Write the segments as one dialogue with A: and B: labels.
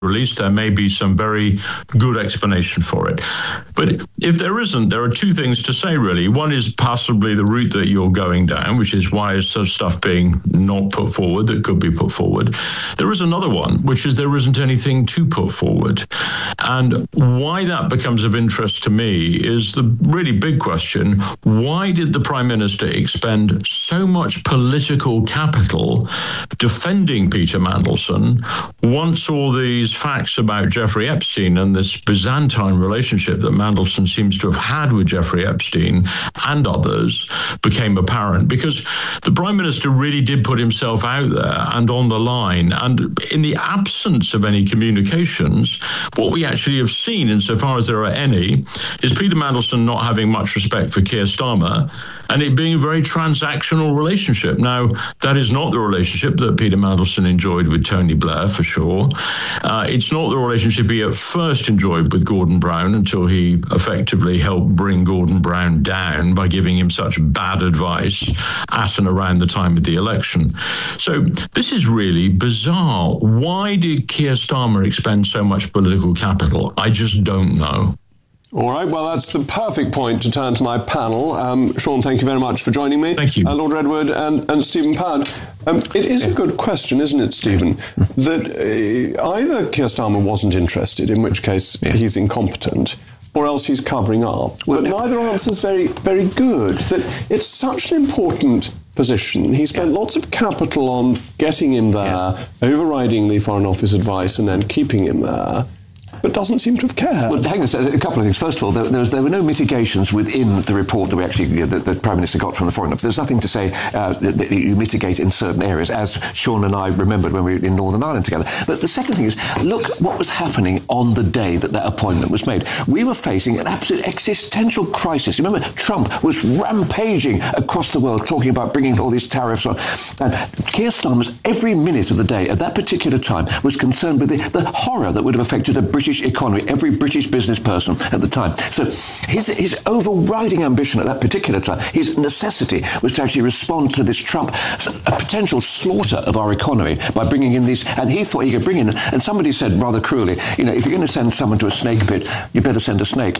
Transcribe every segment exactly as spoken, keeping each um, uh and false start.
A: released, there may be some very good explanation for it. But if there isn't, there are two things to say, really. One is possibly the route that you're going down, which is why is such stuff being not put forward that could be put forward. There is another one, which is there isn't anything to put forward. And why that becomes of interest to me is the really big question. Why did the Prime Minister expend so much political capital defending Peter Mandelson once all these facts about Jeffrey Epstein and this Byzantine relationship that Mandelson seems to have had with Jeffrey Epstein and others became apparent? Because the Prime Minister really did put himself out there and on the line. And in the absence of any communications, what we actually have seen, insofar as there are any, is Peter Mandelson not having much respect for Keir Starmer and it being a very transactional relationship. Now, that is not the relationship that Peter Mandelson enjoyed with Tony Blair, for sure. Uh, it's not the relationship he at first enjoyed with Gordon Brown until he effectively helped bring Gordon Brown down by giving him such bad advice at and around the time of the election. So this is really bizarre. Why did Keir Starmer expend so much political capital? I just don't know.
B: All right, well, that's the perfect point to turn to my panel. Um, Sean, thank you very much for joining me.
A: Thank you.
B: Uh, Lord Redwood and, and Stephen Pound. Um, it is a good question, isn't it, Stephen, that uh, either Keir Starmer wasn't interested, in which case yeah. he's incompetent, or else he's covering up. Well, but no. neither answer is very, very good. That it's such an important position. He spent yeah. lots of capital on getting him there, yeah. overriding the Foreign Office advice and then keeping him there, but doesn't seem to have cared.
C: Well, hang on, a couple of things. First of all, there, there, was, there were no mitigations within the report that we actually, you know, that the Prime Minister got from the Foreign Office. There's nothing to say uh, that, that you mitigate in certain areas, as Sean and I remembered when we were in Northern Ireland together. But the second thing is, look what was happening on the day that that appointment was made. We were facing an absolute existential crisis. Remember, Trump was rampaging across the world, talking about bringing all these tariffs on. And Keir Starmer's every minute of the day at that particular time was concerned with the, the horror that would have affected a British economy, every British business person at the time. So his his overriding ambition at that particular time, his necessity, was to actually respond to this Trump, a potential slaughter of our economy by bringing in these, and he thought he could bring in, and somebody said rather cruelly, you know, if you're going to send someone to a snake pit, you better send a snake.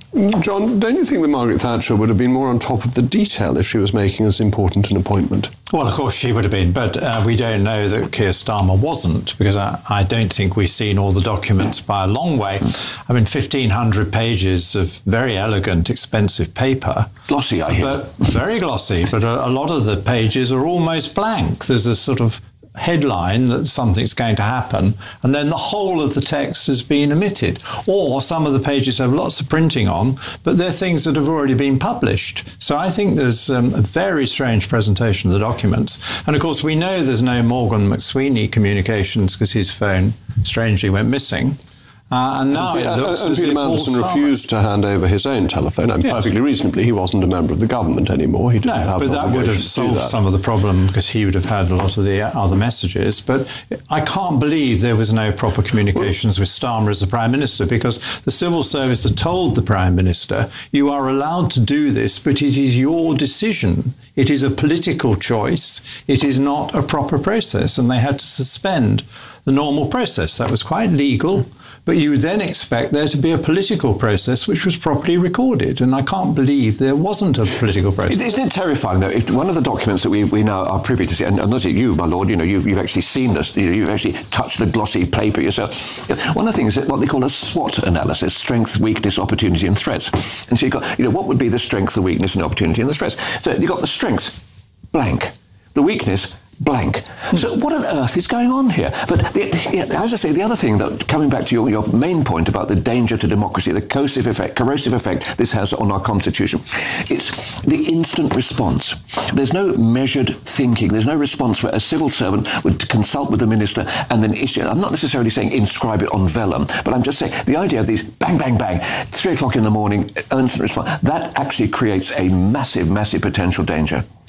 B: John, don't you think that Margaret Thatcher would have been more on top of the detail if she was making as important an appointment?
D: Well, of course she would have been, but uh, we don't know that Keir Starmer wasn't, because I, I don't think we've seen all the documents by a long way. I mean, fifteen hundred pages of very elegant, expensive paper.
C: Glossy, I hear.
D: But very glossy, but a, a lot of the pages are almost blank. There's a sort of headline that something's going to happen, and then the whole of the text has been omitted. Or some of the pages have lots of printing on, but they're things that have already been published. So I think there's um, a very strange presentation of the documents. And of course, we know there's no Morgan McSweeney communications because his phone strangely went missing. Uh, and now
B: and,
D: it looks
B: and
D: as
B: Peter
D: if
B: Mandelson
D: all
B: refused to hand over his own telephone. I mean, yes. perfectly reasonably, he wasn't a member of the government anymore. He didn't
D: no,
B: have
D: but that would have solved
B: that.
D: some of the problem because he would have had a lot of the other messages. But I can't believe there was no proper communications with Starmer as the Prime Minister, because the civil service had told the Prime Minister, you are allowed to do this, but it is your decision. It is a political choice. It is not a proper process. And they had to suspend the normal process. That was quite legal. But you would then expect there to be a political process which was properly recorded. And I can't believe there wasn't a political process.
C: Isn't it terrifying, though? If one of the documents that we, we now are privy to see, and, and not you, my lord, you know, you've, you've actually seen this, you know, you've actually touched the glossy paper yourself. One of the things is what they call a SWOT analysis, strength, weakness, opportunity, and threats. And so you've got, you know, what would be the strength, the weakness, and opportunity, and the threats? So you've got the strength, blank. The weakness, blank. So what on earth is going on here? But the, as I say, the other thing, that coming back to your, your main point about the danger to democracy, the corrosive effect, corrosive effect this has on our constitution, it's the instant response. There's no measured thinking. There's no response where a civil servant would consult with the minister and then issue. I'm not necessarily saying inscribe it on vellum, but I'm just saying the idea of these bang, bang, bang, three o'clock in the morning, instant response, that actually creates a massive, massive potential danger.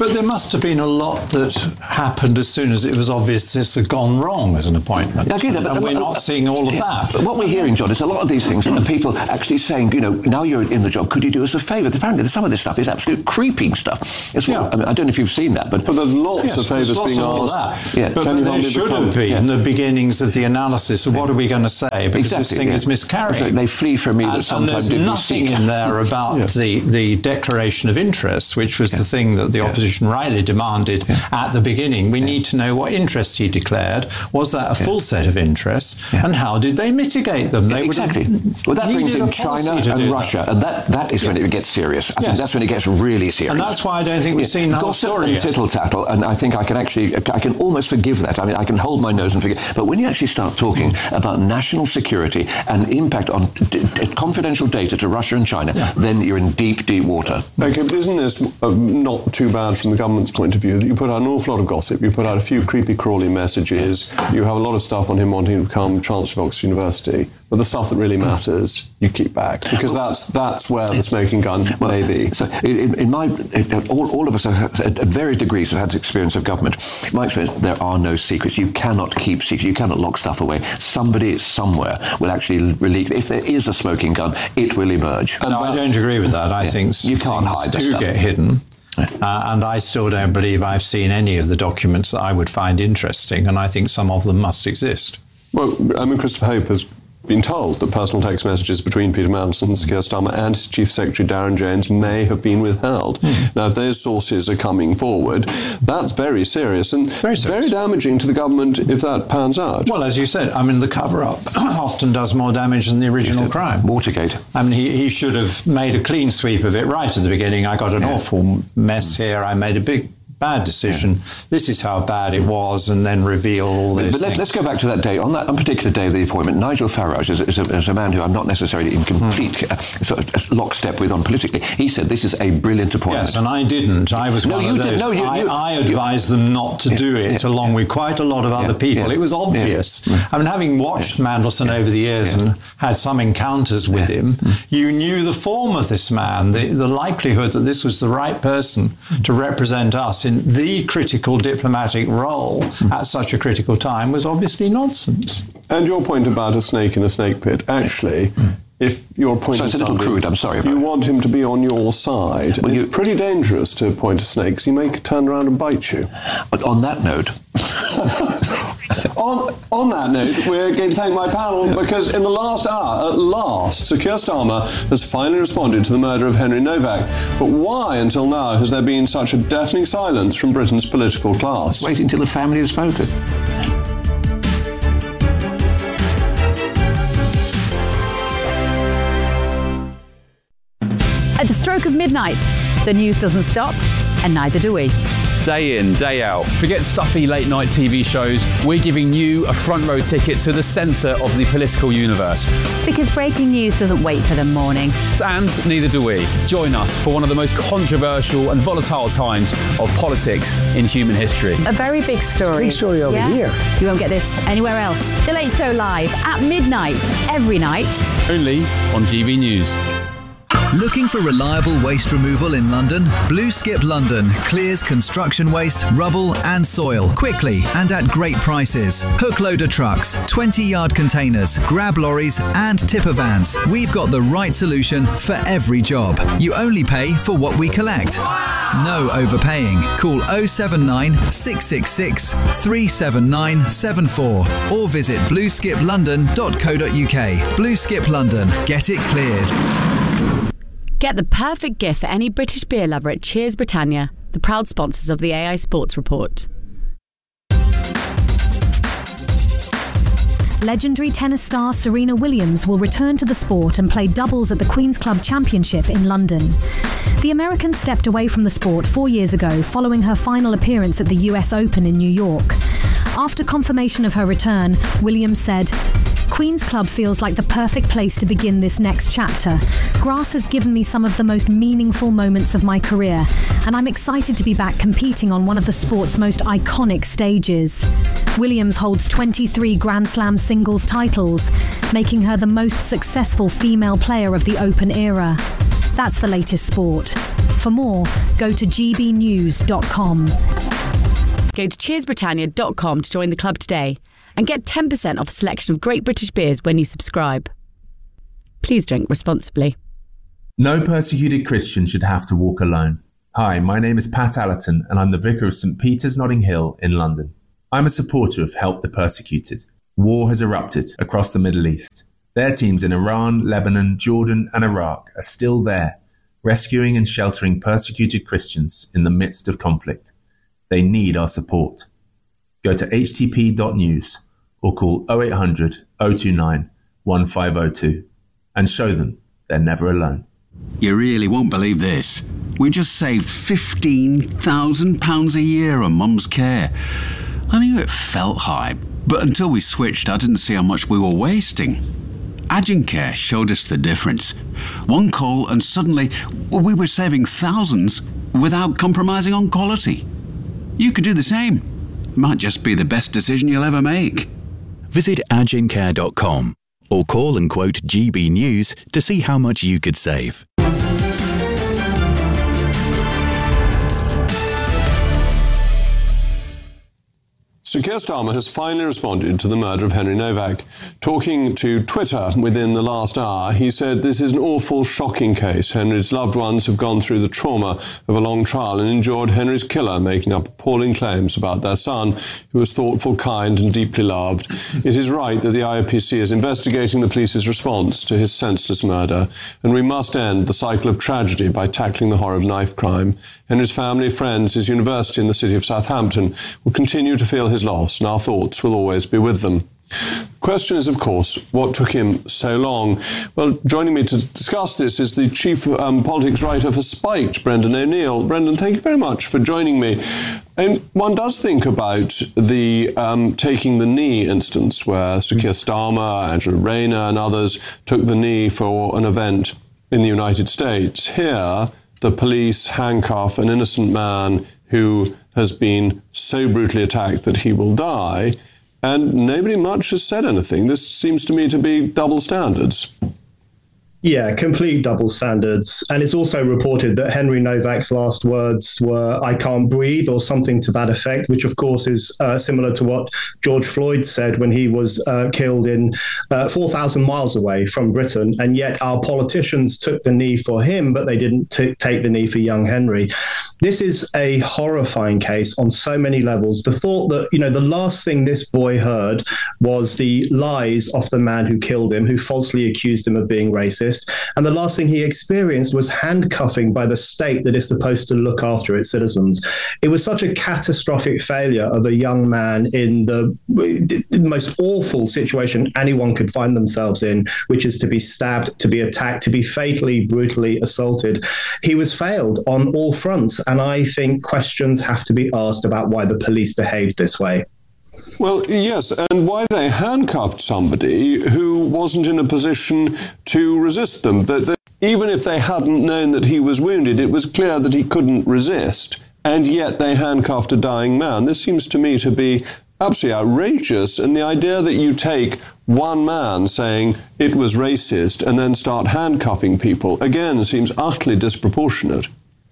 D: But there must have been a lot that happened as soon as it was obvious this had gone wrong as an appointment.
C: I agree that, but,
D: and we're
C: but,
D: not seeing all of
C: yeah,
D: that.
C: But what we're hearing, John, is a lot of these things are people actually saying, you know, now you're in the job, could you do us a favour? Apparently some of this stuff is absolute creeping stuff. It's
D: Yeah.
C: what, I mean, I don't know if you've seen that, but...
B: But there's lots
D: Yes,
B: of favours
D: lots
B: being
D: of all
B: asked.
D: that.
C: Yeah.
D: But,
B: Can
D: but
B: you
D: there
B: help me
D: should
B: become-
D: have been
C: Yeah.
D: the beginnings of the analysis of what are we going to say, because
C: Exactly,
D: this thing
C: yeah.
D: is miscarrying.
C: They flee from me that
D: and, and
C: sometimes
D: there's
C: did
D: nothing
C: seek.
D: in there about
B: Yes.
D: the, the declaration of interest, which was the thing that the opposition rightly demanded at the beginning. We need to know what interest he declared. Was that a full set of interests? And how did they mitigate them? They would have
C: Exactly. Well, that brings
D: needed
C: in
D: a policy
C: China
D: to
C: and
D: do
C: Russia,
D: that.
C: and that, that is when it gets serious. I think
D: Yes.
C: that's when it gets really serious.
D: And that's why I don't think we've seen the whole
C: Gossip
D: story
C: and
D: yet.
C: tittle-tattle, and I think I can actually, I can almost forgive that. I mean, I can hold my nose and forgive. But when you actually start talking about national security and impact on d- d- confidential data to Russia and China, then you're in deep, deep water.
B: Okay, but isn't this uh, not too bad from the government's point of view? You put out an awful lot of gossip, you put out a few creepy crawly messages, you have a lot of stuff on him wanting to become Chancellor of Oxford University, but the stuff that really matters, you keep back, because that's that's where the smoking gun may be.
C: So, in, in my, in, all, all of us have, at various degrees have had experience of government. In my experience, there are no secrets. You cannot keep secrets. You cannot lock stuff away. Somebody somewhere will actually release. If there is a smoking gun, it will emerge.
D: No, I don't agree with that. I
C: Yeah.
D: think
C: You can't
D: things
C: hide the
D: do
C: stuff.
D: get hidden. Uh, and I still don't believe I've seen any of the documents that I would find interesting, and I think some of them must exist.
B: Well, I mean, Christopher Hope has been told that personal text messages between Peter Mandelson, Keir Starmer and his Chief Secretary Darren Jones may have been withheld. Mm. Now, if those sources are coming forward, that's very serious and
D: Very serious.
B: very damaging to the government if that pans out.
D: Well, as you said, I mean, the cover-up often does more damage than the original crime.
C: Watergate.
D: I mean, he, he should have made a clean sweep of it right at the beginning. I got an
C: Yeah.
D: awful mess here. I made a big, bad decision. Yeah. This is how bad it was, and then reveal all this.
C: But let, let's go back to that day. On that on particular day of the appointment, Nigel Farage is, is, a, is a man who I'm not necessarily in complete mm. uh, sort of lockstep with on politically. He said this is a brilliant appointment.
D: Yes, and I didn't. I was
C: no,
D: one
C: you
D: of those.
C: Did. No, you,
D: I,
C: you,
D: I advised you, them not to
C: yeah,
D: do it,
C: yeah,
D: along
C: yeah.
D: with quite a lot of other
C: Yeah,
D: people.
C: yeah,
D: it was obvious.
C: Yeah.
D: I mean, having watched yeah. Mandelson yeah. over the years yeah. and had some encounters with yeah. him, mm. you knew the form of this man, the, the likelihood that this was the right person mm. to represent us in the critical diplomatic role mm. at such a critical time was obviously nonsense.
B: And your point about a snake in a snake pit, actually, mm. if you're appointing
C: so it's a little
B: somebody,
C: crude, I'm sorry about
B: you
C: it.
B: want him to be on your side. Well, it's you, pretty dangerous to appoint a snake because he may turn around and bite you.
C: But on that note...
B: on, on that note, we're going to thank my panel because in the last hour, at last, Sir Keir Starmer has finally responded to the murder of Henry Novak. But why, until now, has there been such a deafening silence from Britain's political class?
C: Wait until the family has spoken.
E: At the stroke of midnight, the news doesn't stop, and neither do we.
F: Day in, day out. Forget stuffy late night T V shows. We're giving you a front row ticket to the centre of the political universe.
E: Because breaking news doesn't wait for the morning.
F: And neither do we. Join us for one of the most controversial and volatile times of politics in human history.
E: A very big story.
G: Big story over
E: yeah?
G: here.
E: You won't get this anywhere else. The Late Show live at midnight, every night.
F: Only on G B News.
H: Looking for reliable waste removal in London? Blue Skip London clears construction waste, rubble and soil quickly and at great prices. Hook loader trucks, twenty yard containers, grab lorries and tipper vans. We've got the right solution for every job. You only pay for what we collect. No overpaying. Call oh seven nine, six six six, three seven nine seven four or visit blue skip london dot co dot uk. Blue Skip London. Get it cleared.
I: Get the perfect gift for any British beer lover at Cheers Britannia, the proud sponsors of the A I Sports Report.
J: Legendary tennis star Serena Williams will return to the sport and play doubles at the Queen's Club Championship in London. The American stepped away from the sport four years ago following her final appearance at the U S Open in New York. After confirmation of her return, Williams said, "Queen's Club feels like the perfect place to begin this next chapter. Grass has given me some of the most meaningful moments of my career, and I'm excited to be back competing on one of the sport's most iconic stages." Williams holds twenty-three Grand Slam singles titles, making her the most successful female player of the Open era. That's the latest sport. For more, go to g b news dot com.
I: Go to cheers britannia dot com to join the club today and get ten percent off a selection of great British beers when you subscribe. Please drink responsibly.
G: No persecuted Christian should have to walk alone. Hi, my name is Pat Allerton and I'm the Vicar of St Peter's Notting Hill in London. I'm a supporter of Help the Persecuted. War has erupted across the Middle East. Their teams in Iran, Lebanon, Jordan and Iraq are still there, rescuing and sheltering persecuted Christians in the midst of conflict. They need our support. Go to h t p dot news or call oh eight hundred, oh two nine, one five oh two and show them they're never alone.
K: You really won't believe this. We just saved fifteen thousand pounds a year on Mum's care. I knew it felt high, but until we switched, I didn't see how much we were wasting. Agencare showed us the difference. One call and suddenly we were saving thousands without compromising on quality. You could do the same. Might just be the best decision you'll ever make.
L: Visit agencare dot com or call and quote G B News to see how much you could save.
B: Sir Keir Starmer has finally responded to the murder of Henry Novak. Talking to Twitter within the last hour, he said, "This is an awful, shocking case. Henry's loved ones have gone through the trauma of a long trial and endured Henry's killer making up appalling claims about their son, who was thoughtful, kind and deeply loved. It is right that the I O P C is investigating the police's response to his senseless murder, and we must end the cycle of tragedy by tackling the horror of knife crime. Henry's family, friends, his university in the city of Southampton will continue to feel his loss, and our thoughts will always be with them." The question is, of course, what took him so long? Well, joining me to discuss this is the chief um, politics writer for Spiked, Brendan O'Neill. Brendan, thank you very much for joining me. And one does think about the um, taking the knee instance where Sir Keir Starmer, Angela Rayner and others took the knee for an event in the United States. Here, the police handcuff an innocent man who has been so brutally attacked that he will die, and nobody much has said anything. This seems to me to be double standards.
M: Yeah, complete double standards. And it's also reported that Henry Novak's last words were, "I can't breathe," or something to that effect, which of course is uh, similar to what George Floyd said when he was uh, killed in uh, four thousand miles away from Britain. And yet our politicians took the knee for him, but they didn't t- take the knee for young Henry. This is a horrifying case on so many levels. The thought that, you know, the last thing this boy heard was the lies of the man who killed him, who falsely accused him of being racist. And the last thing he experienced was handcuffing by the state that is supposed to look after its citizens. It was such a catastrophic failure of a young man in the, the most awful situation anyone could find themselves in, which is to be stabbed, to be attacked, to be fatally, brutally assaulted. He was failed on all fronts. And I think questions have to be asked about why the police behaved this way.
B: Well, yes, and why they handcuffed somebody who wasn't in a position to resist them. That, that even if they hadn't known that he was wounded, it was clear that he couldn't resist, and yet they handcuffed a dying man. This seems to me to be absolutely outrageous, and the idea that you take one man saying it was racist and then start handcuffing people, again, seems utterly disproportionate.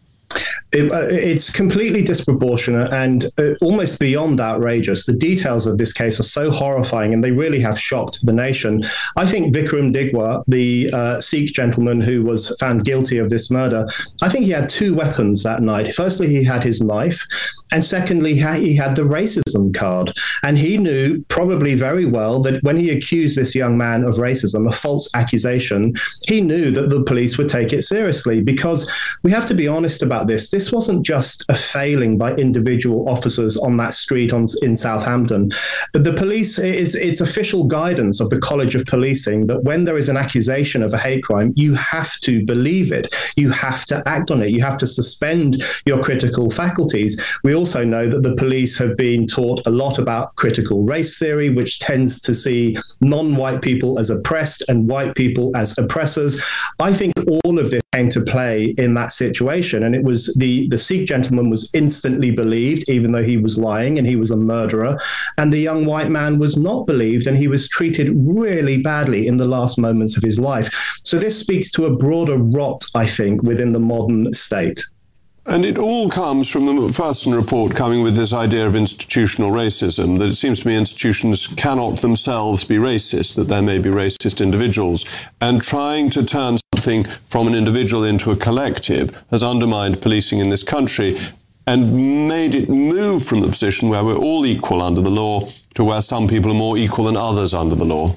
M: It, uh, it's completely disproportionate and uh, almost beyond outrageous. The details of this case are so horrifying, and they really have shocked the nation. I think Vikram Digwa, the uh, Sikh gentleman who was found guilty of this murder, I think he had two weapons that night. Firstly, he had his knife, and secondly, he had the racism card. And he knew probably very well that when he accused this young man of racism, a false accusation, he knew that the police would take it seriously, because we have to be honest about this. This wasn't just a failing by individual officers on that street on, in Southampton. The police, it's, it's official guidance of the College of Policing that when there is an accusation of a hate crime, you have to believe it. You have to act on it. You have to suspend your critical faculties. We also know that the police have been taught a lot about critical race theory, which tends to see non-white people as oppressed and white people as oppressors. I think all of this came to play in that situation, and it was the, the Sikh gentleman was instantly believed, even though he was lying and he was a murderer, and the young white man was not believed, and he was treated really badly in the last moments of his life. So this speaks to a broader rot, I think, within the modern state.
B: And it all comes from the McPherson report coming with this idea of institutional racism, that it seems to me institutions cannot themselves be racist, that there may be racist individuals. And trying to turn something from an individual into a collective has undermined policing in this country and made it move from the position where we're all equal under the law to where some people are more equal than others under the law.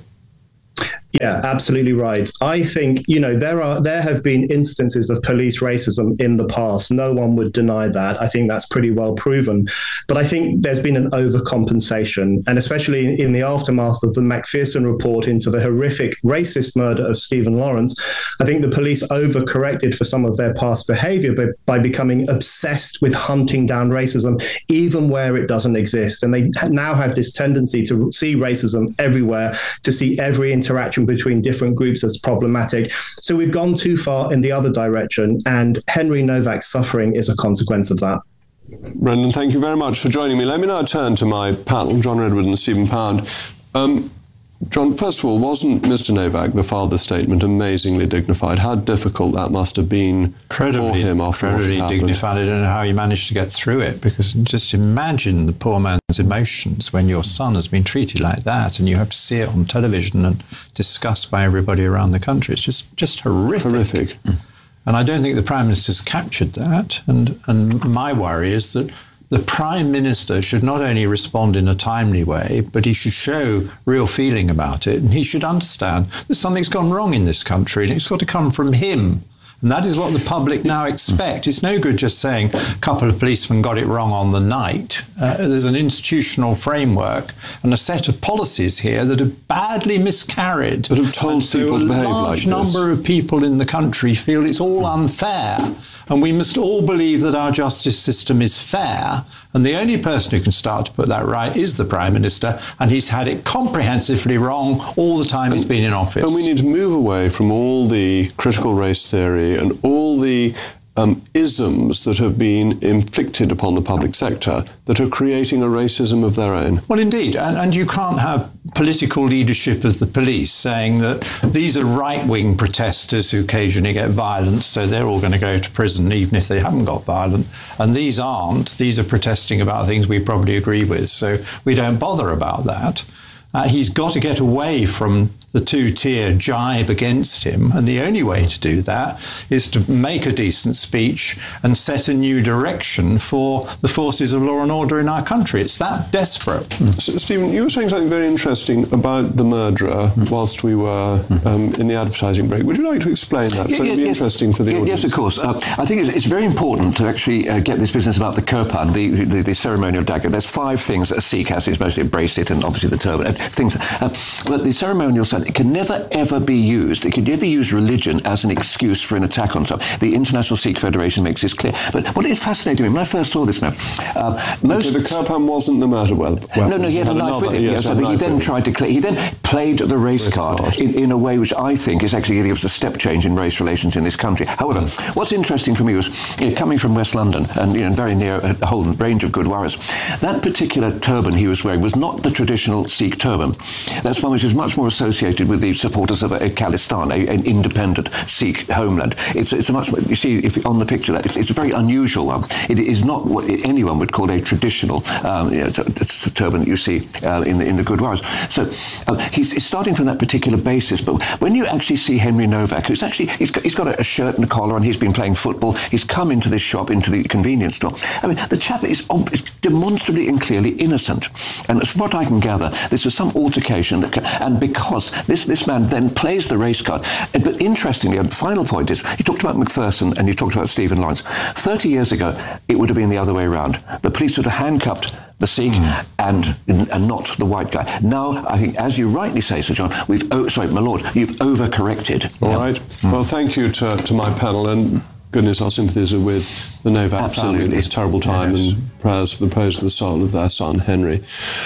M: Yeah, absolutely right. I think, you know, there are there have been instances of police racism in the past. No one would deny that. I think that's pretty well proven. But I think there's been an overcompensation, and especially in the aftermath of the McPherson report into the horrific racist murder of Stephen Lawrence, I think the police overcorrected for some of their past behavior by, by becoming obsessed with hunting down racism, even where it doesn't exist. And they now have this tendency to see racism everywhere, to see every interaction between different groups as problematic. So we've gone too far in the other direction, and Henry Novak's suffering is a consequence of that.
B: Brendan, thank you very much for joining me. Let me now turn to my panel, John Redwood and Stephen Pound. Um, John, first of all, wasn't Mister Novak, the father's statement, amazingly dignified? How difficult that must have been
D: incredibly,
B: for him after what
D: incredibly
B: happened.
D: dignified. I don't know how he managed to get through it, because just imagine the poor man's emotions when your son has been treated like that and you have to see it on television and discussed by everybody around the country. It's just, just horrific.
B: Horrific.
D: Mm. And I don't think the Prime Minister's captured that. And, and my worry is that the Prime Minister should not only respond in a timely way, but he should show real feeling about it. And he should understand that something's gone wrong in this country and it's got to come from him. And that is what the public now expect. It's no good just saying a couple of policemen got it wrong on the night. Uh, there's an institutional framework and a set of policies here that have badly miscarried.
B: That have told
D: so
B: people to behave like
D: this. A
B: this.
D: large number of people in the country feel it's all unfair. And we must all believe that our justice system is fair. And the only person who can start to put that right is the Prime Minister. And he's had it comprehensively wrong all the time and, he's been in office.
B: And we need to move away from all the critical race theory and all the um, isms that have been inflicted upon the public sector that are creating a racism of their own.
D: Well, indeed. And, and you can't have political leadership of the police saying that these are right-wing protesters who occasionally get violent, so they're all going to go to prison even if they haven't got violent. And these aren't. These are protesting about things we probably agree with, so we don't bother about that. Uh, he's got to get away from the two-tier jibe against him, and the only way to do that is to make a decent speech and set a new direction for the forces of law and order in our country. It's that desperate.
B: Mm. So, Stephen, you were saying something very interesting about the murderer mm. whilst we were um, in the advertising break. Would you like to explain that?
C: Yeah,
B: so
C: yeah,
B: it'd be
C: yes,
B: interesting for the
C: yeah,
B: audience.
C: Yes, of course. Uh, I think it's, it's very important to actually uh, get this business about the kirpan, the, the, the ceremonial dagger. There's five things that a Sikh has. It's mostly a bracelet and obviously the turban. Uh, things. Uh, but the ceremonial sign, it can never, ever be used. It can never use religion as an excuse for an attack on someone. The International Sikh Federation makes this clear. But what it fascinated me when I first saw this man, uh, most
B: okay, the kirpan wasn't the murder weapon.
C: No, no, he had, had a knife another, with him. Yes, yes, but he then tried to. Clear, he then played the race, race card, card. In, in a way which I think is actually giving us a step change in race relations in this country. However, what's interesting for me was, you know, coming from West London and, you know, very near a whole range of Gurdwaras, that particular turban he was wearing was not the traditional Sikh turban. That's one which is much more associated with the supporters of a, a Khalistan, a, an independent Sikh homeland. It's, it's a much, you see, if on the picture, that it's, it's a very unusual one. It is not what anyone would call a traditional um, you know, it's a turban that you see uh, in the in the Gurdwaras. So uh, he's, he's starting from that particular basis. But when you actually see Henry Novak, who's actually he's got, he's got a, a shirt and a collar, and he's been playing football. He's come into this shop, into the convenience store. I mean, the chap is, is demonstrably and clearly innocent. And from what I can gather, this was some altercation that, can, and because this this man then plays the race card. But interestingly, and the final point is, you talked about McPherson and you talked about Stephen Lawrence. Thirty years ago, it would have been the other way around. The police would have handcuffed the Sikh mm. and and not the white guy. Now, I think, as you rightly say, Sir John, we've oh, sorry, my lord, you've overcorrected.
B: All right. Mm. Well, thank you to, to my panel, and goodness, our sympathies are with the Novak
C: Absolutely.
B: family at this terrible time, yes. and prayers for the praise of the soul of their son Henry.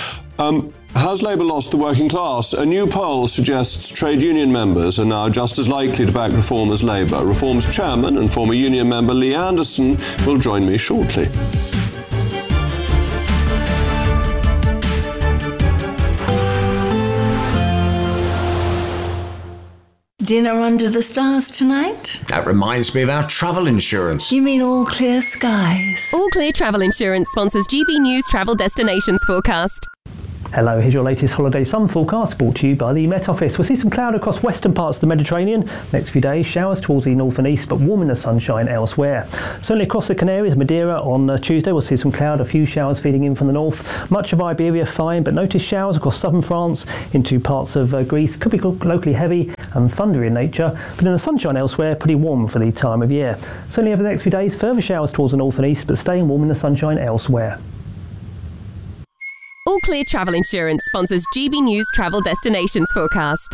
B: Um, Has Labour lost the working class? A new poll suggests trade union members are now just as likely to back Reform as Labour. Reform's chairman and former union member Lee Anderson will join me shortly.
N: Dinner under the stars tonight?
O: That reminds me of our travel insurance.
N: You mean All Clear Skies?
P: All Clear Travel Insurance sponsors G B News Travel Destinations Forecast.
Q: Hello, here's your latest holiday sun forecast brought to you by the Met Office. We'll see some cloud across western parts of the Mediterranean. Next few days, showers towards the north and east, but warm in the sunshine elsewhere. Certainly across the Canaries, Madeira on uh, Tuesday, we'll see some cloud, a few showers feeding in from the north. Much of Iberia fine, but notice showers across southern France into parts of uh, Greece. Could be locally heavy and thundery in nature, but in the sunshine elsewhere, pretty warm for the time of year. Certainly over the next few days, further showers towards the north and east, but staying warm in the sunshine elsewhere.
P: All Clear Travel Insurance sponsors G B News Travel Destinations Forecast.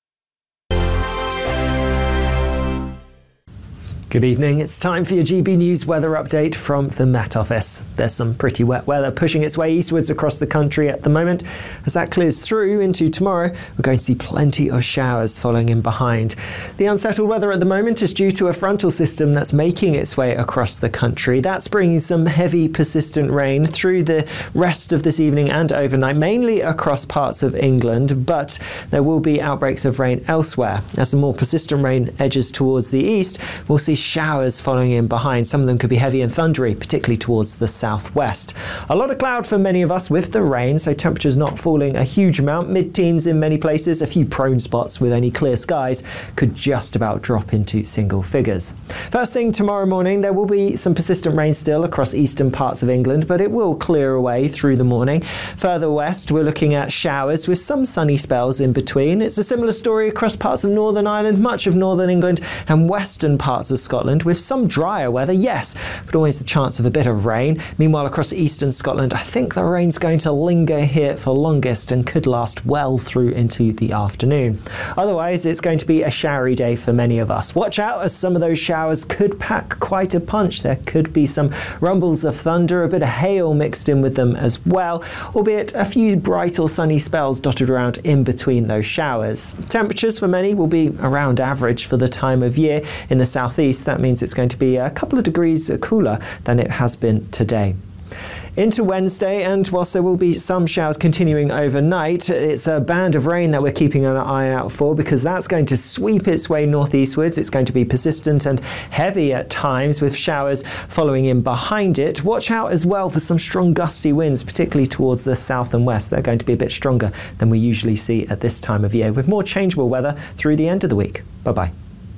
R: Good evening. It's time for your G B News weather update from the Met Office. There's some pretty wet weather pushing its way eastwards across the country at the moment. As that clears through into tomorrow, we're going to see plenty of showers following in behind. The unsettled weather at the moment is due to a frontal system that's making its way across the country. That's bringing some heavy, persistent rain through the rest of this evening and overnight, mainly across parts of England, but there will be outbreaks of rain elsewhere. As the more persistent rain edges towards the east, we'll see showers following in behind. Some of them could be heavy and thundery, particularly towards the southwest. A lot of cloud for many of us with the rain, so temperatures not falling a huge amount. Mid-teens in many places. A few prone spots with only clear skies could just about drop into single figures. First thing tomorrow morning, there will be some persistent rain still across eastern parts of England, but it will clear away through the morning. Further west, we're looking at showers with some sunny spells in between. It's a similar story across parts of Northern Ireland, much of Northern England, and western parts of Scotland. Scotland with some drier weather, yes, but always the chance of a bit of rain. Meanwhile, across eastern Scotland, I think the rain's going to linger here for longest and could last well through into the afternoon. Otherwise, it's going to be a showery day for many of us. Watch out, as some of those showers could pack quite a punch. There could be some rumbles of thunder, a bit of hail mixed in with them as well, albeit a few bright or sunny spells dotted around in between those showers. Temperatures for many will be around average for the time of year. In the southeast, that means it's going to be a couple of degrees cooler than it has been today. Into Wednesday, and whilst there will be some showers continuing overnight, it's a band of rain that we're keeping an eye out for, because that's going to sweep its way northeastwards. It's going to be persistent and heavy at times, with showers following in behind it. Watch out as well for some strong gusty winds, particularly towards the south and west. They're going to be a bit stronger than we usually see at this time of year, with more changeable weather through the end of the week. Bye-bye.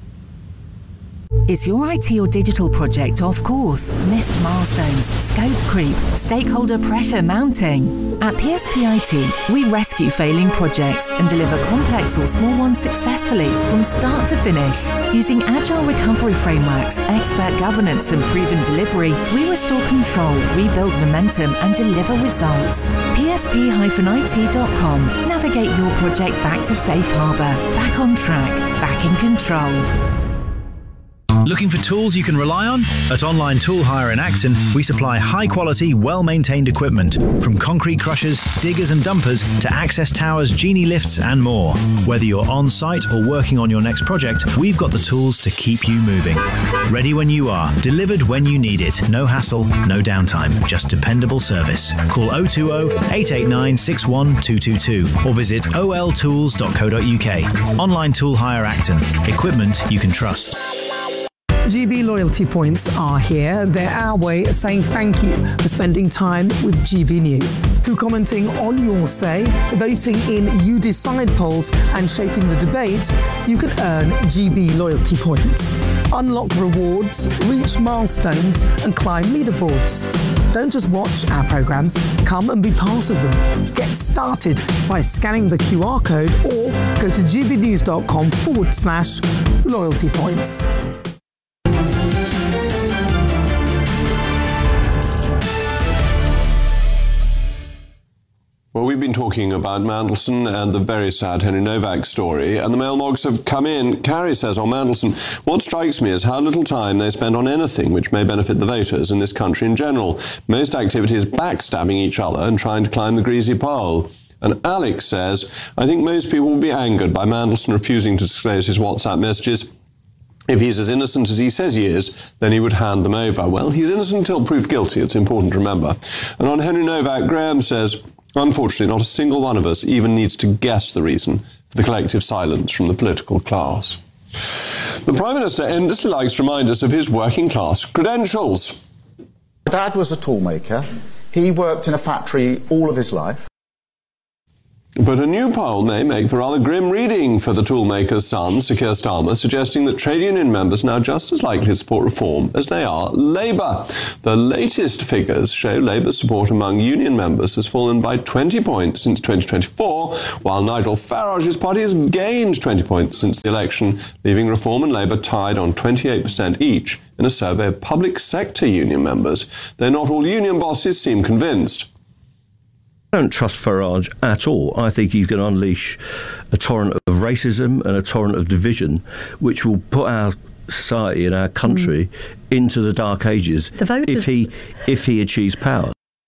S: Is your I T or digital project off course? Missed milestones, scope creep, stakeholder pressure mounting? At P S P I T, we rescue failing projects and deliver complex or small ones successfully from start to finish. Using agile recovery frameworks, expert governance and proven delivery, we restore control, rebuild momentum and deliver results. P S P I T dot com. Navigate your project back to safe harbour, back on track, back in control.
T: Looking for tools you can rely on? At Online Tool Hire in Acton, we supply high-quality, well-maintained equipment, from concrete crushers, diggers and dumpers to access towers, genie lifts and more. Whether you're on-site or working on your next project, we've got the tools to keep you moving. Ready when you are, delivered when you need it. No hassle, no downtime, just dependable service. Call oh two oh, eight eight nine, six one two two two or visit o l tools dot co dot u k. Online Tool Hire Acton. Equipment you can trust.
U: G B loyalty points are here. They're our way of saying thank you for spending time with G B News. Through commenting on your say, voting in You Decide polls and shaping the debate, you can earn G B loyalty points. Unlock rewards, reach milestones and climb leaderboards. Don't just watch our programmes, come and be part of them. Get started by scanning the Q R code or go to gbnews.com forward slash loyalty points.
B: Well, we've been talking about Mandelson and the very sad Henry Novak story, and the mail logs have come in. Carrie says on Mandelson, what strikes me is how little time they spend on anything which may benefit the voters in this country in general. Most activity is backstabbing each other and trying to climb the greasy pole. And Alex says, I think most people will be angered by Mandelson refusing to disclose his WhatsApp messages. If he's as innocent as he says he is, then he would hand them over. Well, he's innocent until proved guilty, it's important to remember. And on Henry Novak, Graham says, Unfortunately, not a single one of us even needs to guess the reason for the collective silence from the political class. The Prime Minister endlessly likes to remind us of his working class credentials.
A: My dad was a toolmaker. He worked in a factory all of his life.
B: But a new poll may make for rather grim reading for the toolmaker's son, Sir Keir Starmer, suggesting that trade union members are now just as likely to support reform as they are Labour. The latest figures show Labour's support among union members has fallen by twenty points since twenty twenty-four, while Nigel Farage's party has gained twenty points since the election, leaving Reform and Labour tied on twenty-eight percent each in a survey of public sector union members, though not all union bosses seem convinced.
V: I don't trust Farage at all. I think he's going to unleash a torrent of racism and a torrent of division, which will put our society and our country mm. into the dark ages
J: the voters...
V: if he if he achieves power.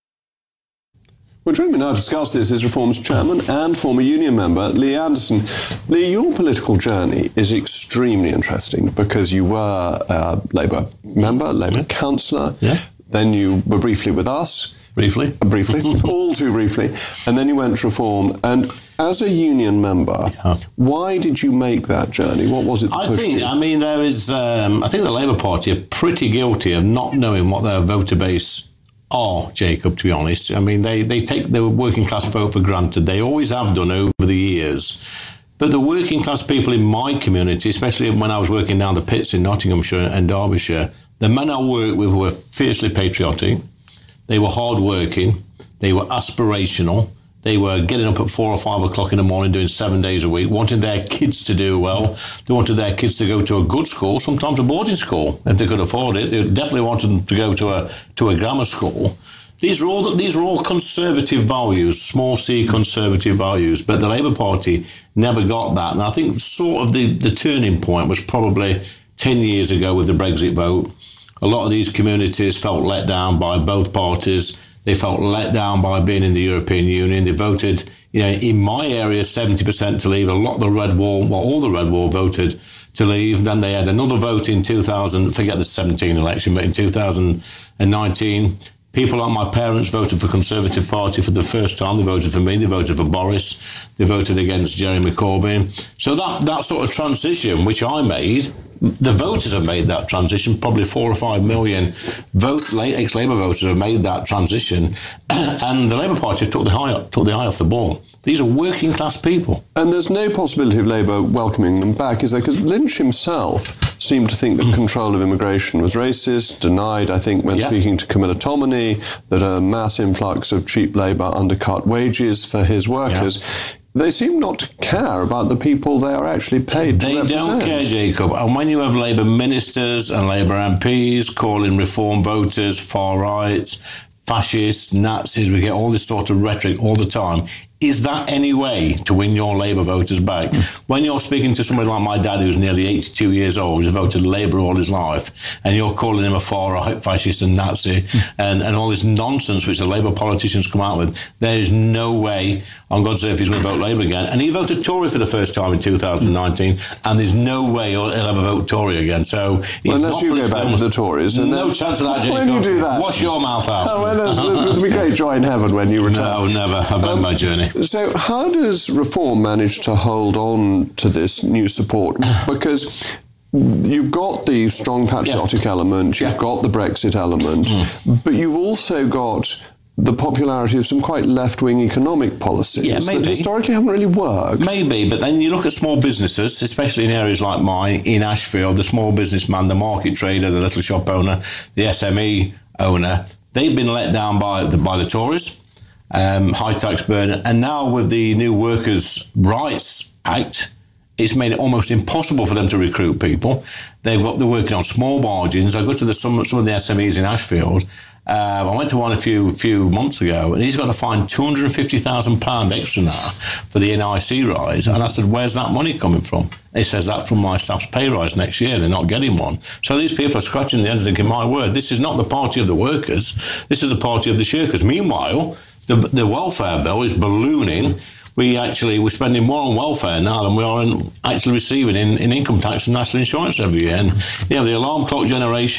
B: Well, joining me now to discuss this is Reform's chairman and former union member, Lee Anderson. Lee, your political journey is extremely interesting because you were a Labour member, Labour yeah. councillor,
W: yeah.
B: then you were briefly with us.
W: Briefly.
B: Uh, briefly, all too briefly. And then you went to Reform. And as a union member, yeah. why did you make that journey? What was it that
W: I
B: pushed
W: think,
B: you?
W: I mean, there is, um, I think the Labour Party are pretty guilty of not knowing what their voter base are, Jacob, to be honest. I mean, they, they take the working class vote for granted. They always have done over the years. But the working class people in my community, especially when I was working down the pits in Nottinghamshire and Derbyshire, the men I worked with were fiercely patriotic. They were hard-working, they were aspirational, they were getting up at four or five o'clock in the morning doing seven days a week, wanting their kids to do well. They wanted their kids to go to a good school, sometimes a boarding school, if they could afford it. They definitely wanted them to go to a to a grammar school. These are all these are all conservative values, small c conservative values, but the Labour Party never got that. And I think sort of the, the turning point was probably ten years ago with the Brexit vote. A lot of these communities felt let down by both parties. They felt let down by being in the European Union. They voted, you know, in my area, seventy percent to leave. A lot of the Red Wall, well, all the Red Wall voted to leave. Then they had another vote in two thousand, forget the seventeen election, but in two thousand nineteen, people like my parents voted for Conservative Party for the first time. They voted for me. They voted for Boris. They voted against Jeremy Corbyn. So that, that sort of transition, which I made, the voters have made that transition. Probably four or five million vote, ex-Labour voters have made that transition, and the Labour Party took the eye took the eye off the ball. These are working class people,
B: and there's no possibility of Labour welcoming them back, is there? Because Lynch himself seemed to think that control of immigration was racist. Denied, I think, when yeah. speaking to Camilla Tominey, that a mass influx of cheap labour undercut wages for his workers. Yeah. They seem not to care about the people they are actually paid to
W: They
B: represent.
W: don't care, Jacob. And when you have Labour ministers and Labour M Ps calling Reform voters far right, fascists, Nazis, we get all this sort of rhetoric all the time. Is that any way to win your Labour voters back? Mm. When you're speaking to somebody like my dad, who's nearly eighty-two years old, who's voted Labour all his life, and you're calling him a far-right fascist and Nazi, mm. and, and all this nonsense which the Labour politicians come out with, there is no way on God's earth he's going to vote Labour again. And he voted Tory for the first time in two thousand nineteen, and there's no way he'll, he'll ever vote Tory again. So
B: well, unless you go back to the Tories. And
W: no chance of that, Jacob.
B: When you do that.
W: Wash your mouth out.
B: Oh, well, there'll be great joy in heaven when you return.
W: No, never. I've done um, my journey.
B: So how does Reform manage to hold on to this new support? Because you've got the strong patriotic yeah. element, you've yeah. got the Brexit element, mm. but you've also got the popularity of some quite left-wing economic policies
W: yeah, maybe.
B: that historically haven't really worked.
W: Maybe, but then you look at small businesses, especially in areas like mine, in Ashfield, the small businessman, the market trader, the little shop owner, the S M E owner, they've been let down by the, by the Tories. Um, high tax burden, and now with the new Workers' Rights Act, it's made it almost impossible for them to recruit people. They've got they're working on small margins. I go to the, some some of the S M Es in Ashfield. Uh, I went to one a few few months ago, and he's got to find two hundred and fifty thousand pound extra now for the N I C rise. And I said, "Where's that money coming from?" He says, "That's from my staff's pay rise next year. They're not getting one." So these people are scratching their heads, thinking, "My word, this is not the party of the workers. This is the party of the shirkers." Meanwhile, The, the welfare bill is ballooning. We actually, we're spending more on welfare now than we are in actually receiving in, in income tax and national insurance every year. And, you know, the alarm clock generation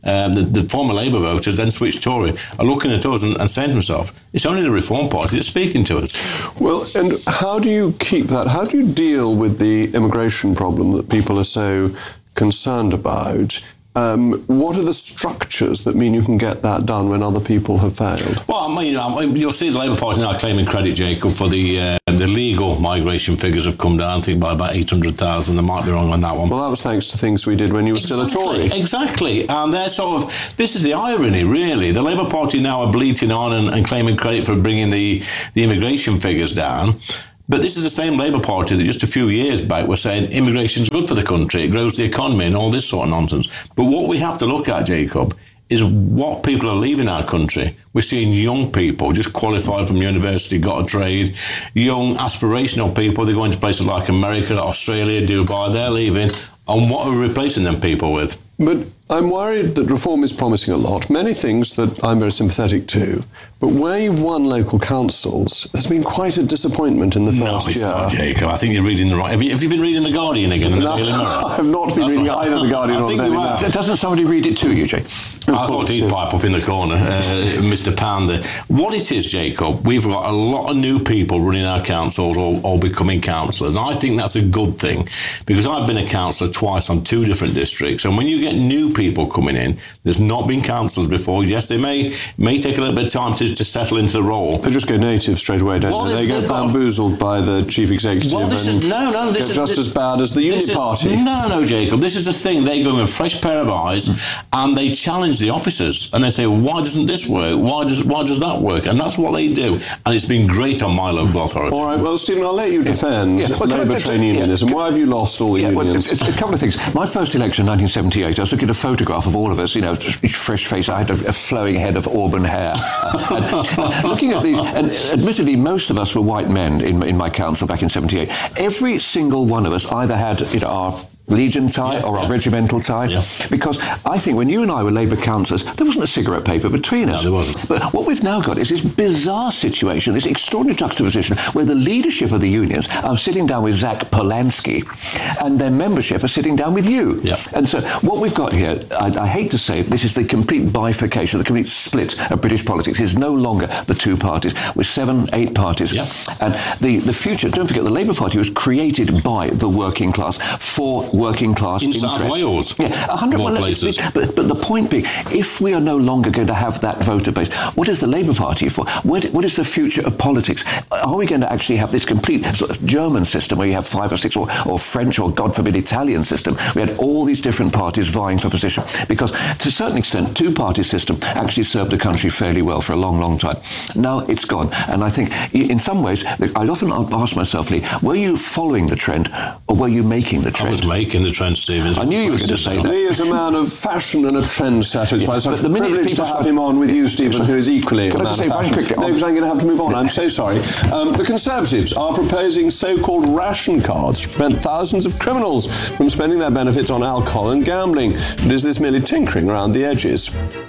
W: um, the, the former Labour voters, then switched Tory, are looking at us and, and saying to themselves, it's only the Reform Party that's speaking to us.
B: Well, and how do you keep that? How do you deal with the immigration problem that people are so concerned about? Um, what are the structures that mean you can get that done when other people have failed?
W: Well, I mean, I mean you'll see the Labour Party now claiming credit, Jacob, for the uh, the legal migration figures have come down, I think, by about eight hundred thousand. They might be wrong on that one.
B: Well, that was thanks to things we did when you were
W: exactly,
B: still a Tory.
W: Exactly. And they're sort of, this is the irony, really. The Labour Party now are bleating on and, and claiming credit for bringing the, the immigration figures down. But this is the same Labour Party that just a few years back were saying immigration's good for the country, it grows the economy and all this sort of nonsense. But what we have to look at, Jacob, is what people are leaving our country. We're seeing young people just qualified from university, got a trade, young aspirational people, they're going to places like America, Australia, Dubai, they're leaving. And what are we replacing them people with?
B: But I'm worried that reform is promising a lot, many things that I'm very sympathetic to. But where you've won local councils, there's been quite a disappointment in the
W: no,
B: first
W: it's
B: year.
W: Not, Jacob. I think you're reading the right. Have you, have you been reading The Guardian again?
B: No, I have not been That's reading like, either The Guardian
W: I
B: or
W: think
B: the
W: you
B: Daily Mail.
C: Doesn't somebody read it to you, Jake?
W: I thought he'd pipe up in the corner, uh, Mister Panda. What it is, Jacob, we've got a lot of new people running our councils or, or becoming councillors. I think that's a good thing because I've been a councillor twice on two different districts. And when you get new people coming in, there's not been councillors before. Yes, they may may take a little bit of time to, to settle into the role.
B: They just go native straight away, don't
W: well,
B: they? They get bamboozled by the chief executive
W: well, this
B: and
W: is, no, no, this
B: get
W: is,
B: just
W: this,
B: as bad as the Unity
W: is,
B: Party.
W: No, no, Jacob. This is the thing. They go with a fresh pair of eyes mm. and they challenge the officers. And they say, why doesn't this work? Why does why does that work? And that's what they do. And it's been great on my local authority.
B: All right, well, Stephen, I'll let you defend yeah. Yeah. Well, Labour trade unionism. Yeah. Why have you lost all the
C: yeah,
B: unions?
C: Well, a, a couple of things. My first election in nineteen seventy-eight, I was looking at a photograph of all of us, you know, fresh face. I had a, a flowing head of auburn hair. and, uh, looking at the, and admittedly, most of us were white men in, in my council back in seventy-eight. Every single one of us either had you know, our Legion tie yeah, or our yeah. regimental tie. Yeah. Because I think when you and I were Labour councillors, there wasn't a cigarette paper between us.
W: No, there wasn't.
C: But what we've now got is this bizarre situation, this extraordinary juxtaposition where the leadership of the unions are sitting down with Zach Polanski and their membership are sitting down with you.
W: Yeah.
C: And so what we've got here, I, I hate to say it, this is the complete bifurcation, the complete split of British politics. It's no longer the two parties. We're seven, eight parties.
W: Yeah.
C: And the, the future, don't forget, the Labour Party was created by the working class for working class
W: in
C: interest.
W: South Wales,
C: yeah, a hundred
W: more places.
C: But, but the point being, if we are no longer going to have that voter base, what is the Labour Party for? What, what is the future of politics? Are we going to actually have this complete sort of German system where you have five or six, or, or French or, God forbid, Italian system? We had all these different parties vying for position. Because to a certain extent, two-party system actually served the country fairly well for a long, long time. Now it's gone. And I think in some ways, I'd often ask myself, Lee, were you following the trend or were you making the trend?
W: I was making the trend, Stephen.
C: I knew you were going to say that.
B: Lee is a man of fashion and a trendsetter. It's
C: yeah,
B: my such
C: the
B: privilege to have him on with you, Stephen, who is equally a man of fashion. No, because I'm going to have to move on. I'm so sorry. Um, the Conservatives are proposing so-called ration cards to prevent thousands of criminals from spending their benefits on alcohol and gambling. But is this merely tinkering around the edges?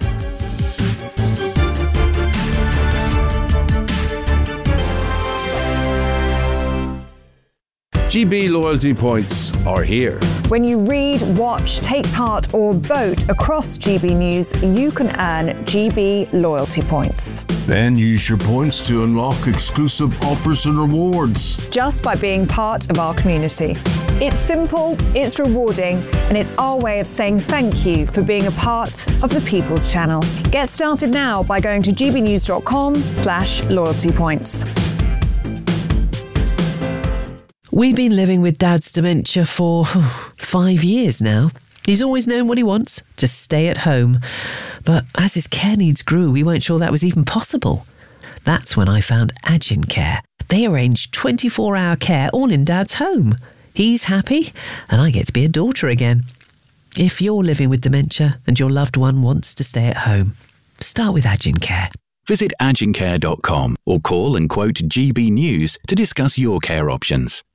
E: G B loyalty points are here.
F: When you read, watch, take part or vote across G B News, you can earn G B loyalty points.
E: Then use your points to unlock exclusive offers and rewards.
F: Just by being part of our community. It's simple, it's rewarding, and it's our way of saying thank you for being a part of the People's Channel. Get started now by going to gbnews.com slash loyalty points.
H: We've been living with Dad's dementia for five years now. He's always known what he wants, to stay at home. But as his care needs grew, we weren't sure that was even possible. That's when I found Agin Care. They arrange twenty-four hour care all in Dad's home. He's happy, and I get to be a daughter again. If you're living with dementia and your loved one wants to stay at home, start with Agin Care.
L: Visit agin care dot com or call and quote G B News to discuss your care options.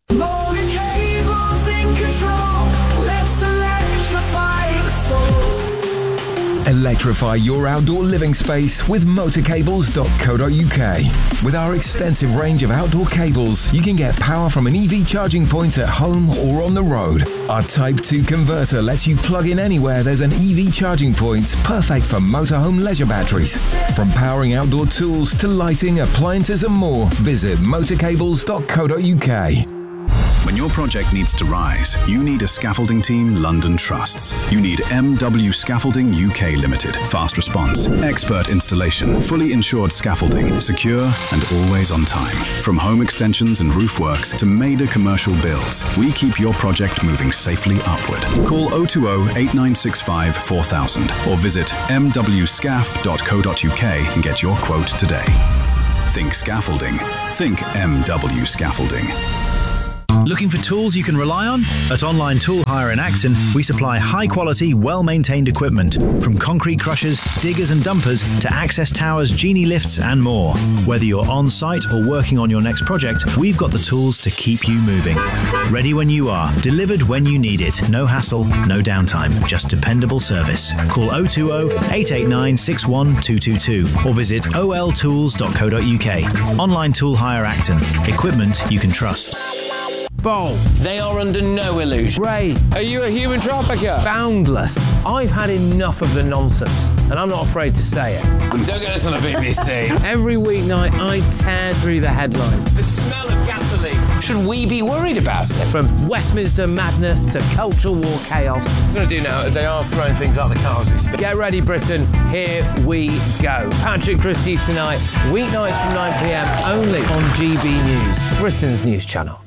G: Electrify your outdoor living space with motor cables dot co dot uk. With our extensive range of outdoor cables, you can get power from an E V charging point at home or on the road. Our Type two converter lets you plug in anywhere there's an E V charging point, perfect for motorhome leisure batteries. From powering outdoor tools to lighting, appliances and more, visit motor cables dot co dot uk.
L: When your project needs to rise, you need a scaffolding team London trusts. You need M W Scaffolding U K Limited. Fast response, expert installation, fully insured scaffolding, secure and always on time. From home extensions and roof works to major commercial builds, we keep your project moving safely upward. Call oh two oh, eight nine six five, four thousand or visit m w scaf dot co dot uk and get your quote today. Think scaffolding. Think M W Scaffolding.
T: Looking for tools you can rely on? At Online Tool Hire in Acton, we supply high-quality, well-maintained equipment, from concrete crushers, diggers and dumpers to access towers, genie lifts and more. Whether you're on-site or working on your next project, we've got the tools to keep you moving. Ready when you are, delivered when you need it. No hassle, no downtime, just dependable service. Call oh two oh, eight eight nine, six one two two two or visit o l tools dot co dot uk. Online Tool Hire Acton. Equipment you can trust.
I: Bowl. They are under no illusion. Ray, are you a human trafficker?
K: Boundless. I've had enough of the nonsense, and I'm not afraid to say it.
I: Don't get us on a B B C.
K: Every weeknight, I tear through the headlines.
I: The smell of gasoline. Should we be worried about it?
K: From Westminster madness to cultural war chaos.
I: What I'm going to do now is they are throwing things out the car as we speak.
K: Get ready, Britain. Here we go. Patrick Christie's tonight, weeknights from nine p m, only on G B News, Britain's news channel.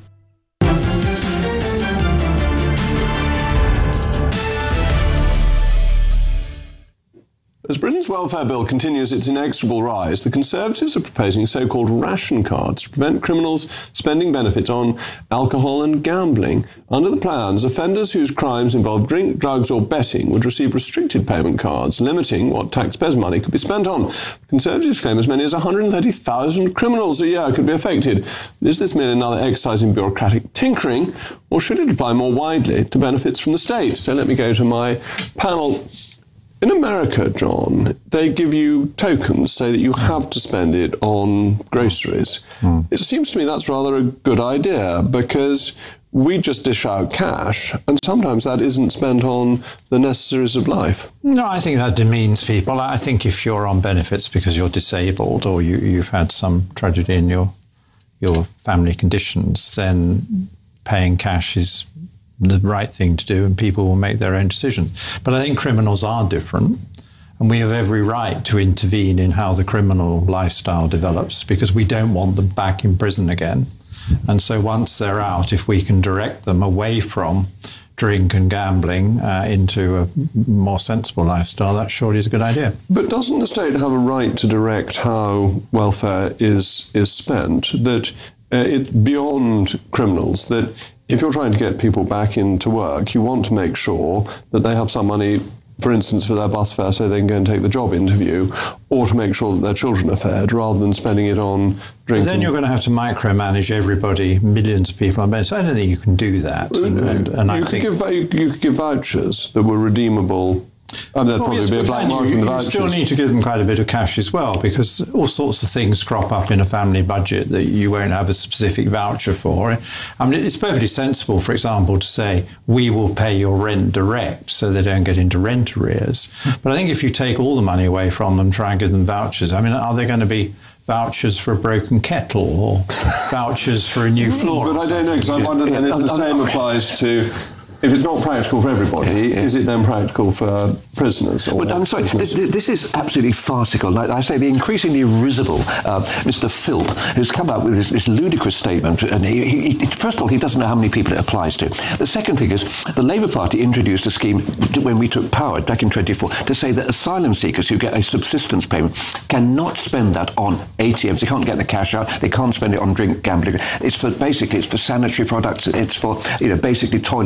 B: As Britain's welfare bill continues its inexorable rise, the Conservatives are proposing so-called ration cards to prevent criminals spending benefits on alcohol and gambling. Under the plans, offenders whose crimes involve drink, drugs or betting would receive restricted payment cards, limiting what taxpayers' money could be spent on. The Conservatives claim as many as one hundred thirty thousand criminals a year could be affected. Is this merely another exercise in bureaucratic tinkering, or should it apply more widely to benefits from the state? So let me go to my panel. In America, John, they give you tokens, say that you have to spend it on groceries. Mm. It seems to me that's rather a good idea, because we just dish out cash, and sometimes that isn't spent on the necessaries of life.
D: No, I think that demeans people. I think if you're on benefits because you're disabled or you, you've had some tragedy in your your family conditions, then paying cash is the right thing to do, and people will make their own decisions. But I think criminals are different, and we have every right to intervene in how the criminal lifestyle develops, because we don't want them back in prison again. And so once they're out, if we can direct them away from drink and gambling uh, into a more sensible lifestyle, that surely is a good idea.
B: But doesn't the state have a right to direct how welfare is is spent? That uh, it's beyond criminals, that if you're trying to get people back into work, you want to make sure that they have some money, for instance, for their bus fare so they can go and take the job interview, or to make sure that their children are fed, rather than spending it on drinking.
D: Then you're going to have to micromanage everybody, millions of people on benefits. I don't think you can do that. And, and, and
B: you,
D: I
B: could
D: think
B: give, you could give vouchers that were redeemable. And there'd
D: well,
B: probably
D: yes,
B: be a black mark
D: you,
B: in the
D: you
B: vouchers.
D: still need to give them quite a bit of cash as well, because all sorts of things crop up in a family budget that you won't have a specific voucher for. I mean, it's perfectly sensible, for example, to say, we will pay your rent direct so they don't get into rent arrears. But I think if you take all the money away from them, try and give them vouchers, I mean, are they going to be vouchers for a broken kettle or vouchers for a new floor?
B: But I don't know, because I wonder then if the same applies to... If it's not practical for everybody, yeah, yeah. is it then practical for prisoners? Or
C: but I'm sorry, this, this is absolutely farcical. Like I say, the increasingly risible uh, Mister Philp, who's come up with this, this ludicrous statement, and he, he, first of all, he doesn't know how many people it applies to. The second thing is, the Labour Party introduced a scheme when we took power back in twenty-four to say that asylum seekers who get a subsistence payment cannot spend that on A T Ms. They can't get the cash out. They can't spend it on drink, gambling. It's for basically it's for sanitary products. It's for you know basically toiletries.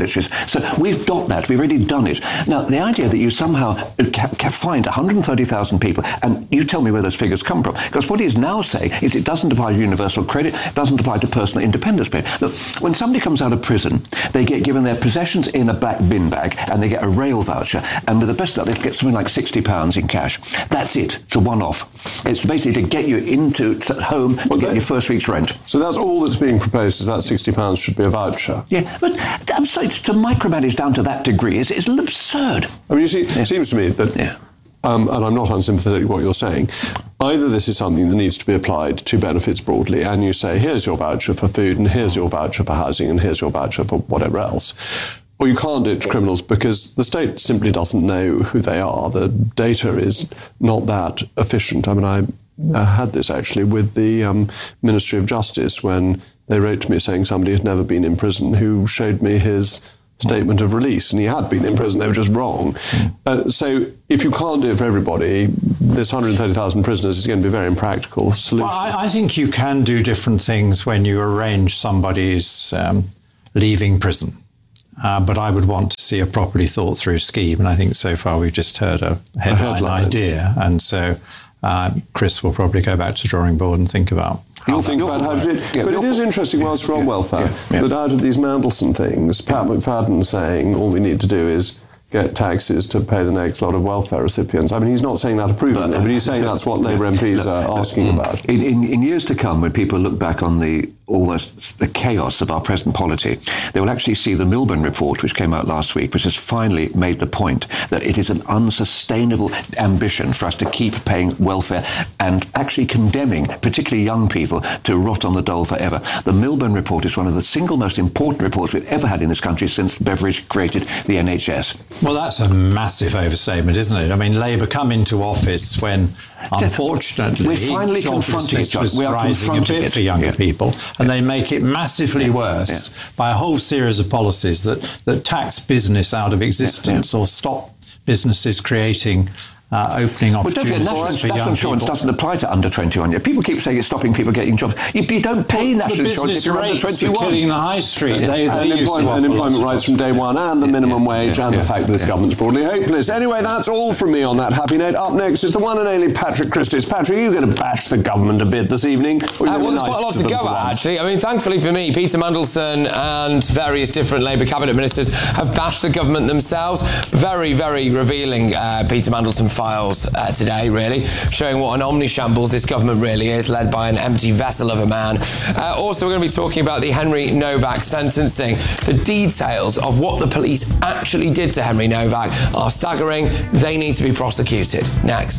C: So we've got that. We've already done it. Now, the idea that you somehow ca- ca- find one hundred thirty thousand people, and you tell me where those figures come from, because what he's now saying is it doesn't apply to universal credit, it doesn't apply to personal independence pay. Look, when somebody comes out of prison, they get given their possessions in a black bin bag, and they get a rail voucher, and with the best of that, they get something like sixty pounds in cash. That's it. It's a one-off. It's basically to get you into home and get your first week's rent.
B: So that's all that's being proposed, is that sixty pounds should be a voucher?
C: Yeah, but I'm sorry, to micromanage down to that degree is, is absurd.
B: I mean, you see,
C: yeah.
B: it seems to me that,
C: yeah.
B: um, and I'm not unsympathetic with what you're saying, either this is something that needs to be applied to benefits broadly, and you say, here's your voucher for food, and here's your voucher for housing, and here's your voucher for whatever else. Or you can't do it to criminals because the state simply doesn't know who they are. The data is not that efficient. I mean, I uh, had this actually with the um, Ministry of Justice when they wrote to me saying somebody had never been in prison who showed me his statement of release, and he had been in prison, they were just wrong. Uh, so if you can't do it for everybody, this one hundred thirty thousand prisoners is going to be a very impractical solution.
D: Well, I, I think you can do different things when you arrange somebody's um, leaving prison. Uh, but I would want to see a properly thought through scheme, and I think so far we've just heard a headline, a headline. idea, and so uh, Chris will probably go back to drawing board and think about
B: You'll think about how to do it. Yeah, but it is interesting, whilst we're on welfare, yeah, yeah. that out of these Mandelson things, Pat McFadden saying all we need to do is get taxes to pay the next lot of welfare recipients. I mean, he's not saying that approvingly, but, uh, but he's saying that's what Labour M Ps are asking about.
C: In, in, in years to come, when people look back on the almost the chaos of our present polity, they will actually see the Milburn report, which came out last week, which has finally made the point that it is an unsustainable ambition for us to keep paying welfare and actually condemning particularly young people to rot on the dole forever. The Milburn report is one of the single most important reports we've ever had in this country since Beveridge created the N H S.
D: Well, that's a massive overstatement, isn't it? I mean, Labour come into office when, unfortunately,
C: we're finally confronting
D: it was
C: we are
D: rising a bit
C: it.
D: for younger
C: yeah.
D: people, and yeah. they make it massively worse yeah. by a whole series of policies that, that tax business out of existence yeah. Yeah. or stop businesses creating Uh, opening opportunities
C: well,
D: for
C: national
D: young
C: insurance
D: people.
C: doesn't apply to under twenty-one yet. People keep saying it's stopping people getting jobs. You, you don't pay
D: well,
C: national insurance if you're under twenty-one.
D: Are killing the high street.
B: Yeah.
D: They, they
B: and employment, and employment rights from day one, and the minimum yeah. wage, yeah. and yeah. the fact that this yeah. government's broadly hopeless. Anyway, that's all from me on that happy note. Up next is the one and only Patrick Christys. Patrick, are you going to bash the government a bit this evening?
M: Uh, well, there's nice quite a lot to, to go at, actually. I mean, thankfully for me, Peter Mandelson and various different Labour cabinet ministers have bashed the government themselves. Very, very revealing uh, Peter Mandelson files uh, today, really, showing what an omni-shambles this government really is, led by an empty vessel of a man. Uh, also, we're going to be talking about the Henry Novak sentencing. The details of what the police actually did to Henry Novak are staggering. They need to be prosecuted. Next.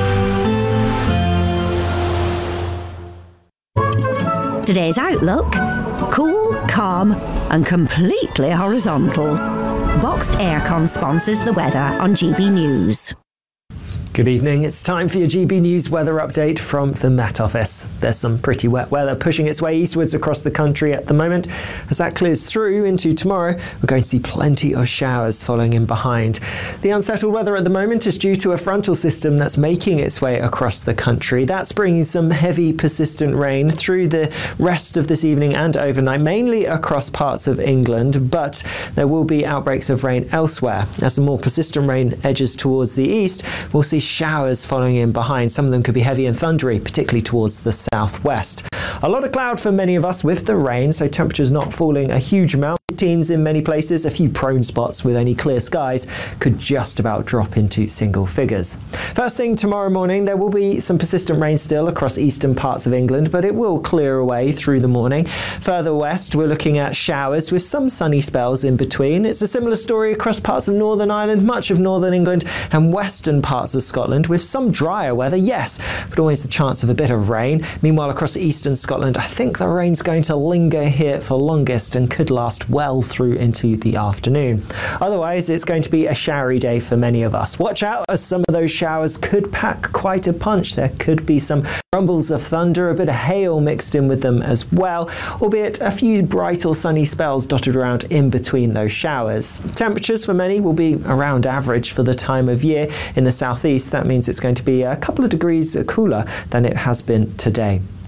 N: Today's outlook: cool, calm, and completely horizontal. Boxed Aircon sponsors the weather on G B News.
R: Good evening. It's time for your G B News weather update from the Met Office. There's some pretty wet weather pushing its way eastwards across the country at the moment. As that clears through into tomorrow, we're going to see plenty of showers following in behind. The unsettled weather at the moment is due to a frontal system that's making its way across the country. That's bringing some heavy, persistent rain through the rest of this evening and overnight, mainly across parts of England, but there will be outbreaks of rain elsewhere. As the more persistent rain edges towards the east, we'll see showers following in behind. Some of them could be heavy and thundery, particularly towards the southwest. A lot of cloud for many of us with the rain, so temperatures not falling a huge amount. Teens in many places, a few prone spots with only clear skies could just about drop into single figures. First thing tomorrow morning, there will be some persistent rain still across eastern parts of England, but it will clear away through the morning. Further west, we're looking at showers with some sunny spells in between. It's a similar story across parts of Northern Ireland, much of Northern England and western parts of Scotland, with some drier weather, yes, but always the chance of a bit of rain. Meanwhile, across eastern Scotland, I think the rain's going to linger here for longest and could last well through into the afternoon. Otherwise, it's going to be a showery day for many of us. Watch out, as some of those showers could pack quite a punch. There could be some rumbles of thunder, a bit of hail mixed in with them as well, albeit a few bright or sunny spells dotted around in between those showers. Temperatures for many will be around average for the time of year. In the southeast, that means it's going to be a couple of degrees cooler than it has been today.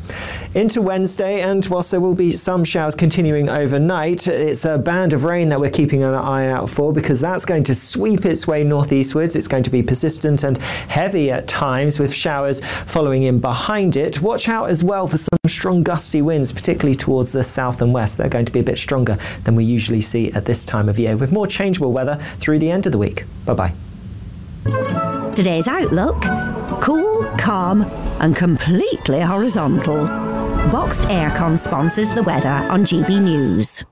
R: into Wednesday, and whilst there will be some showers continuing overnight, it's a band of rain that we're keeping an eye out for, because that's going to sweep its way northeastwards. It's going to be persistent and heavy at times, with showers following in behind it. Watch out as well for some strong gusty winds, particularly towards the south and west. They're going to be a bit stronger than we usually see at this time of year, with more changeable weather through the end of the week. Bye-bye.
N: Today's outlook: cool, calm and completely horizontal. Boxed Aircon sponsors the weather on G B News.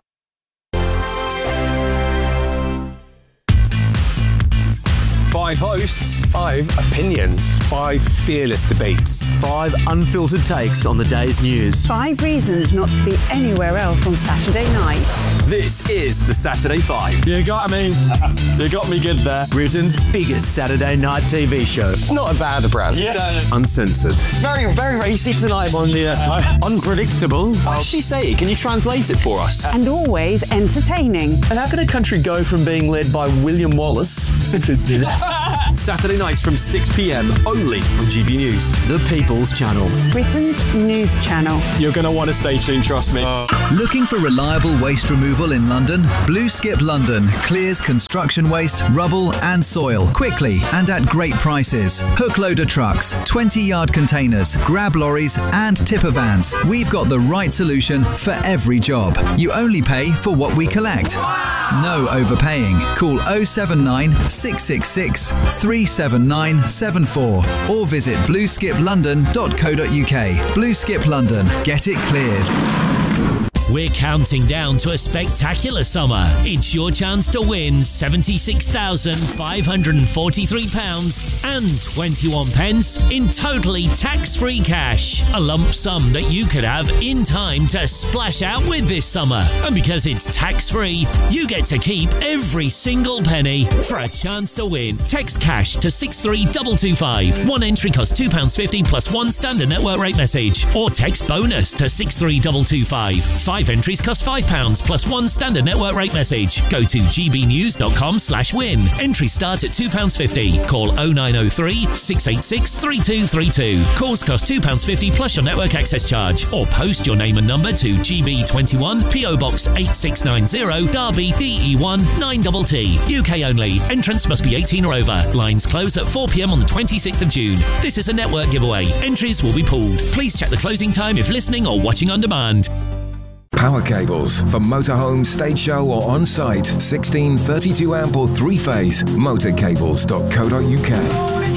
O: Five hosts, five opinions, five fearless debates, five unfiltered takes on the day's news.
P: Five reasons not to be anywhere else on Saturday night.
O: This is the Saturday Five. You got me. You got me good there. Britain's biggest Saturday night T V show. It's not a bad brand. Yeah. Uncensored. Very, very racy tonight on the uh, unpredictable. What did she say? Can you translate it for us?
P: And always entertaining.
O: And how can a country go from being led by William Wallace to Saturday nights from six p.m. only on G B News, the People's Channel.
P: Britain's news channel.
O: You're going to want to stay tuned, trust me. Uh.
Q: Looking for reliable waste removal in London? Blue Skip London clears construction waste, rubble and soil quickly and at great prices. Hook loader trucks, twenty yard containers, grab lorries and tipper vans. We've got the right solution for every job. You only pay for what we collect. No overpaying. Call oh seven nine, six six six, three seven nine seven four or visit blue skip london dot co dot uk. Blue Skip London. Get it cleared.
X: We're counting down to a spectacular summer. It's your chance to win seventy-six thousand five hundred forty-three pounds and twenty-one pence in totally tax-free cash. A lump sum that you could have in time to splash out with this summer. And because it's tax-free, you get to keep every single penny. For a chance to win, text cash to six three two two five. One entry costs two pounds fifty plus one standard network rate message. Or text bonus to six three two two five. Five entries cost five pounds plus one standard network rate message. Go to gbnews.com slash win. Entries start at two pounds fifty. Call oh nine oh three, six eight six, three two three two. Calls cost two pounds fifty plus your network access charge. Or post your name and number to G B twenty-one, P O Box eight six nine zero, Derby, D E one nine T T. U K only. Entrance must be eighteen or over. Lines close at four p.m. on the twenty-sixth of June. This is a network giveaway. Entries will be pooled. Please check the closing time if listening or watching on demand.
G: Power cables for motorhome, stage show or on-site. sixteen, thirty-two amp or three-phase. motorcables dot co dot uk.